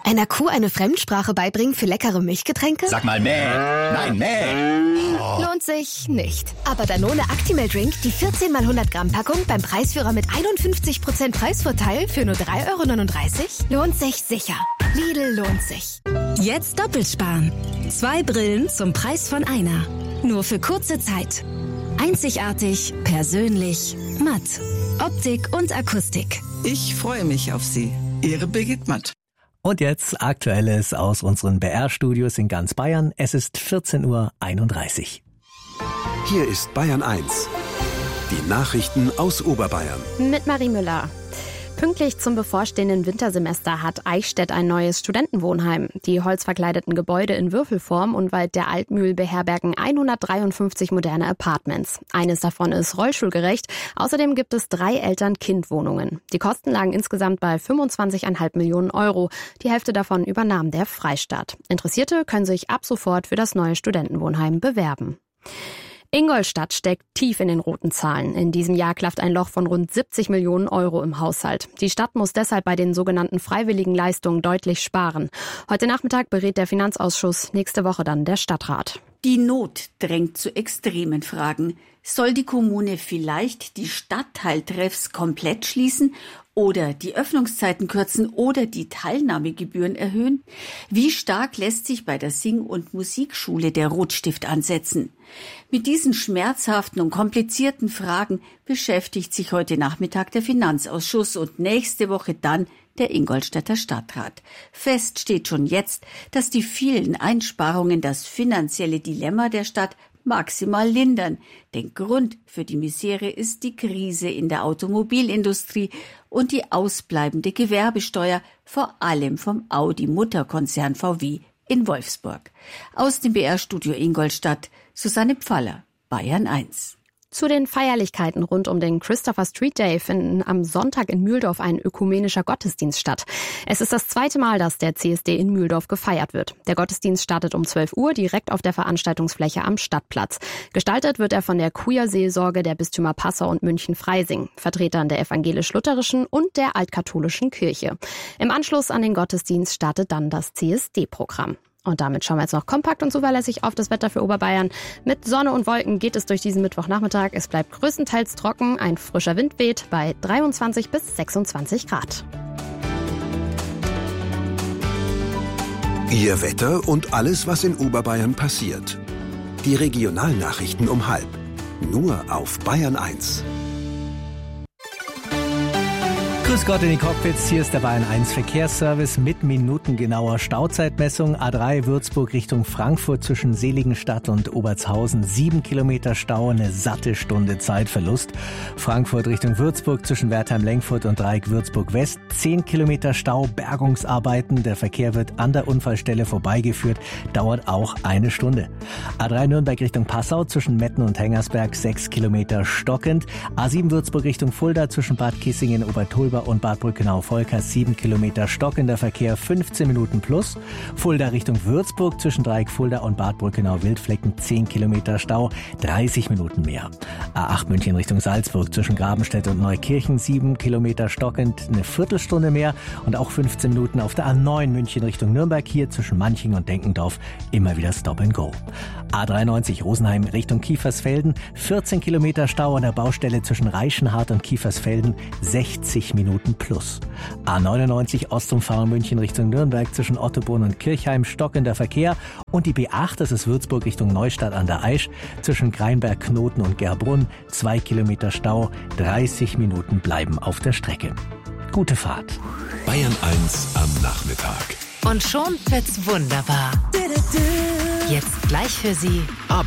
Einer Kuh eine Fremdsprache beibringen für leckere Milchgetränke? Sag mal mäh. Nein, mäh. Oh. Lohnt sich nicht. Aber Danone Actimel Drink, die 14 x 100 Gramm Packung beim Preisführer mit 51% Preisvorteil für nur 3,39 €, lohnt sich sicher. Lidl lohnt sich. Jetzt doppelt sparen. 2 Brillen zum Preis von einer. Nur für kurze Zeit. Einzigartig, persönlich, matt. Optik und Akustik. Ich freue mich auf Sie. Ihre Birgit Matt. Und jetzt Aktuelles aus unseren BR-Studios in ganz Bayern. Es ist 14:31 Uhr. Hier ist Bayern 1. Die Nachrichten aus Oberbayern. Mit Marie Müller. Pünktlich zum bevorstehenden Wintersemester hat Eichstätt ein neues Studentenwohnheim. Die holzverkleideten Gebäude in Würfelform unweit der Altmühl beherbergen 153 moderne Apartments. Eines davon ist rollstuhlgerecht. Außerdem gibt es 3 Eltern-Kind-Wohnungen. Die Kosten lagen insgesamt bei 25,5 Millionen €. Die Hälfte davon übernahm der Freistaat. Interessierte können sich ab sofort für das neue Studentenwohnheim bewerben. Ingolstadt steckt tief in den roten Zahlen. In diesem Jahr klafft ein Loch von rund 70 Millionen € im Haushalt. Die Stadt muss deshalb bei den sogenannten freiwilligen Leistungen deutlich sparen. Heute Nachmittag berät der Finanzausschuss, nächste Woche dann der Stadtrat. Die Not drängt zu extremen Fragen. Soll die Kommune vielleicht die Stadtteiltreffs komplett schließen oder die Öffnungszeiten kürzen oder die Teilnahmegebühren erhöhen? Wie stark lässt sich bei der Sing- und Musikschule der Rotstift ansetzen? Mit diesen schmerzhaften und komplizierten Fragen beschäftigt sich heute Nachmittag der Finanzausschuss und nächste Woche dann der Ingolstädter Stadtrat. Fest steht schon jetzt, dass die vielen Einsparungen das finanzielle Dilemma der Stadt maximal lindern. Denn Grund für die Misere ist die Krise in der Automobilindustrie und die ausbleibende Gewerbesteuer, vor allem vom Audi-Mutterkonzern VW in Wolfsburg. Aus dem BR-Studio Ingolstadt, Susanne Pfaller, Bayern 1. Zu den Feierlichkeiten rund um den Christopher Street Day finden am Sonntag in Mühldorf ein ökumenischer Gottesdienst statt. Es ist das 2. Mal, dass der CSD in Mühldorf gefeiert wird. Der Gottesdienst startet um 12 Uhr direkt auf der Veranstaltungsfläche am Stadtplatz. Gestaltet wird er von der Queer-Seelsorge der Bistümer Passau und München-Freising, Vertretern der evangelisch-lutherischen und der altkatholischen Kirche. Im Anschluss an den Gottesdienst startet dann das CSD-Programm. Und damit schauen wir jetzt noch kompakt und zuverlässig auf das Wetter für Oberbayern. Mit Sonne und Wolken geht es durch diesen Mittwochnachmittag. Es bleibt größtenteils trocken, ein frischer Wind weht bei 23 bis 26 Grad. Ihr Wetter und alles, was in Oberbayern passiert. Die Regionalnachrichten um 12:30. Nur auf Bayern 1. Grüß Gott in die Cockpits, hier ist der Bayern 1 Verkehrsservice mit minutengenauer Stauzeitmessung. A3 Würzburg Richtung Frankfurt zwischen Seligenstadt und Obertshausen 7 Kilometer Stau, eine satte Stunde Zeitverlust. Frankfurt Richtung Würzburg zwischen Wertheim-Lengfurt und Dreieck Würzburg West 10 Kilometer Stau, Bergungsarbeiten. Der Verkehr wird an der Unfallstelle vorbeigeführt, dauert auch eine Stunde. A3 Nürnberg Richtung Passau zwischen Metten und Hengersberg 6 Kilometer stockend. A7 Würzburg Richtung Fulda zwischen Bad Kissingen, Obertolba und Bad Brückenau-Volkers 7 Kilometer stockender Verkehr, 15 Minuten plus. Fulda Richtung Würzburg zwischen Dreieck Fulda und Bad Brückenau-Wildflecken 10 Kilometer Stau, 30 Minuten mehr. A8 München Richtung Salzburg zwischen Grabenstedt und Neukirchen 7 Kilometer stockend, eine Viertelstunde mehr und auch 15 Minuten auf der A9 München Richtung Nürnberg, hier zwischen Manching und Denkendorf immer wieder Stop and Go. A93 Rosenheim Richtung Kiefersfelden 14 Kilometer Stau an der Baustelle zwischen Reichenhart und Kiefersfelden, 60 Minuten plus. A99 Ostumfahrung München Richtung Nürnberg zwischen Ottobrunn und Kirchheim stockender Verkehr und die B8, das ist Würzburg Richtung Neustadt an der Aisch zwischen Kreinberg, Knoten und Gerbrunn 2 Kilometer Stau, 30 Minuten bleiben auf der Strecke. Gute Fahrt. Bayern 1 am Nachmittag. Und schon wird's wunderbar. Jetzt gleich für Sie